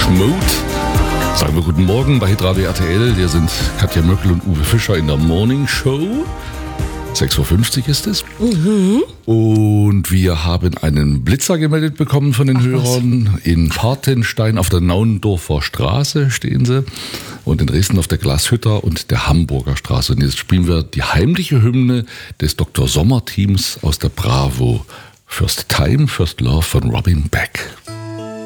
Mode. Sagen wir guten Morgen bei Hitradio RTL. Hier sind Katja Möckel und Uwe Fischer in der Morning Show. 6.50 Uhr ist es. Und wir haben einen Blitzer gemeldet bekommen von den Hörern. In Partenstein auf der Naundorfer Straße stehen sie. Und in Dresden auf der Glashütter und der Hamburger Straße. Und jetzt spielen wir die heimliche Hymne des Dr. Sommer Teams aus der Bravo. First Time, First Love von Robin Beck.